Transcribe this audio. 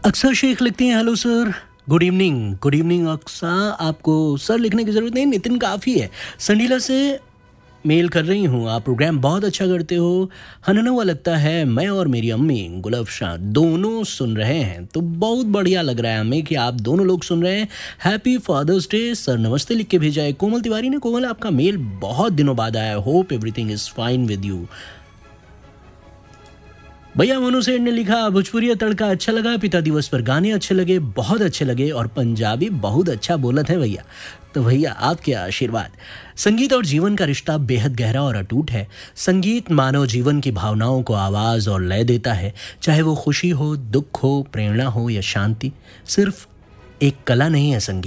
अक्सर शेख लिखते हैं hello sir. Good evening Aqsa. आपको सर लिखने की ज़रूरत नहीं, नितिन काफ़ी है। संडीला से मेल कर रही हूँ, आप प्रोग्राम बहुत अच्छा करते हो। हननवा लगता है मैं और मेरी अम्मी गुलफशां दोनों सुन रहे हैं, तो बहुत बढ़िया लग रहा है हमें कि आप दोनों लोग सुन रहे हैं। हैप्पी फादर्स डे सर, नमस्ते लिख के भेजा है कोमल तिवारी ने। कोमल, आपका मेल बहुत दिनों बाद आया, hope everything is fine with you. भैया मोनू सेठ ने लिखा भोजपुरी तड़का अच्छा लगा, पिता दिवस पर गाने अच्छे लगे, बहुत अच्छे लगे, और पंजाबी बहुत अच्छा बोलत है भैया। तो भैया आपके आशीर्वाद। संगीत और जीवन का रिश्ता बेहद गहरा और अटूट है। संगीत मानव जीवन की भावनाओं को आवाज और लय देता है, चाहे वो खुशी हो, दुख हो, प्रेरणा हो या शांति। सिर्फ एक कला नहीं है संगीत।